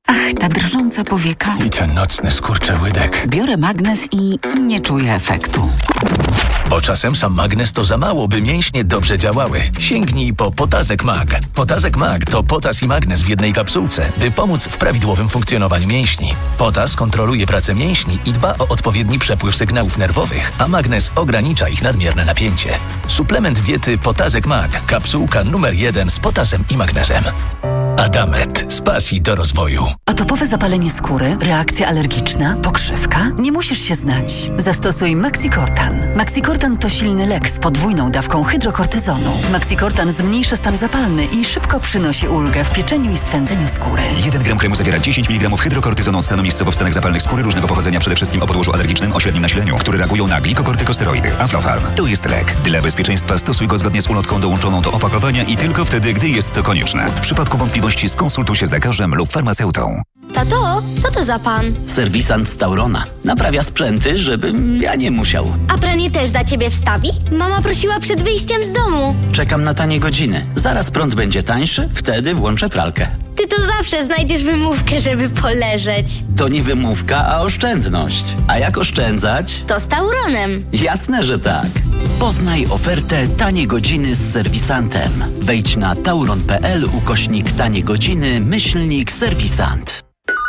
Ach, ta drżąca powieka. I ten nocny skurczyłydek. Biorę magnez i nie czuję efektu. Bo czasem sam magnez to za mało, by mięśnie dobrze działały. Sięgnij po Potazek Mag. Potazek Mag to potas i magnez w jednej kapsułce, by pomóc w prawidłowym funkcjonowaniu mięśni. Potas kontroluje pracę mięśni i dba o odpowiedni przepływ sygnałów nerwowych, a magnez ogranicza ich nadmierne napięcie. Suplement diety Potazek Mag. Kapsułka numer 1 z potasem i magnezem. Adamet. Z pasji do rozwoju. Atopowe zapalenie skóry, reakcja alergiczna, pokrzywka? Nie musisz się znać. Zastosuj Maxicortan. Maxicortan to silny lek z podwójną dawką hydrokortyzonu. Maxicortan zmniejsza stan zapalny i szybko przynosi ulgę w pieczeniu i swędzeniu skóry. 1 gram kremu zawiera 10 mg hydrokortyzonu stanowiskowo w stanach zapalnych skóry różnego pochodzenia, przede wszystkim o podłożu alergicznym o średnim nasileniu, które reagują na glikokortykosteroidy. Aflofarm. To jest lek. Dla bezpieczeństwa stosuj go zgodnie z ulotką dołączoną do opakowania i tylko wtedy, gdy jest to konieczne. W przypadku wątpliwości skonsultuj się z lekarzem lub farmaceutą. Tato, co to za pan? Serwisant z Taurona. Naprawia sprzęty, żebym ja nie musiał. A pranie też za ciebie wstawi? Mama prosiła przed wyjściem z domu. Czekam na tanie godziny. Zaraz prąd będzie tańszy, wtedy włączę pralkę. Ty to zawsze znajdziesz wymówkę, żeby poleżeć. To nie wymówka, a oszczędność. A jak oszczędzać? To z Tauronem. Jasne, że tak. Poznaj ofertę Tanie Godziny z serwisantem. Wejdź na tauron.pl/tanie godziny /serwisant.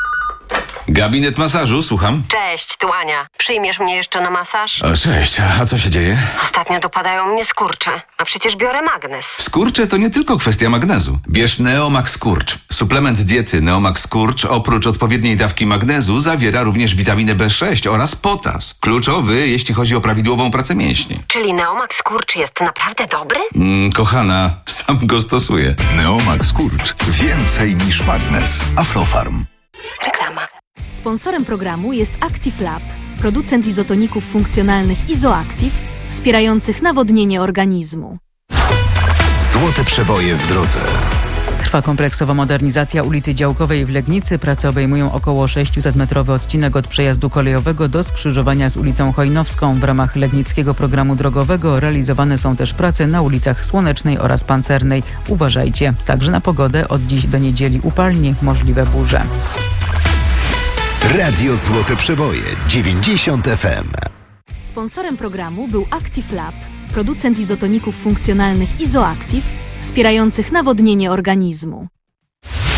Gabinet masażu, słucham. Cześć, tu Ania. Przyjmiesz mnie jeszcze na masaż? O, cześć, a co się dzieje? Ostatnio dopadają mnie skurcze, a przecież biorę magnez. Skurcze to nie tylko kwestia magnezu. Bierz Neomax Skurcz. Suplement diety Neomax Skurcz oprócz odpowiedniej dawki magnezu zawiera również witaminę B6 oraz potas. Kluczowy, jeśli chodzi o prawidłową pracę mięśni. Czyli Neomax Skurcz jest naprawdę dobry? Kochana, sam go stosuję. Neomax Skurcz. Więcej niż magnez. Aflofarm. Reklama. Sponsorem programu jest Active Lab, producent izotoników funkcjonalnych Izoactive, wspierających nawodnienie organizmu. Złote przeboje w drodze. Trwa kompleksowa modernizacja ulicy Działkowej w Legnicy. Prace obejmują około 600-metrowy odcinek od przejazdu kolejowego do skrzyżowania z ulicą Chojnowską. W ramach legnickiego programu drogowego realizowane są też prace na ulicach Słonecznej oraz Pancernej. Uważajcie, także na pogodę od dziś do niedzieli upalnie, możliwe burze. Radio Złote Przeboje 90 FM. Sponsorem programu był Active Lab, producent izotoników funkcjonalnych Izoactive, wspierających nawodnienie organizmu.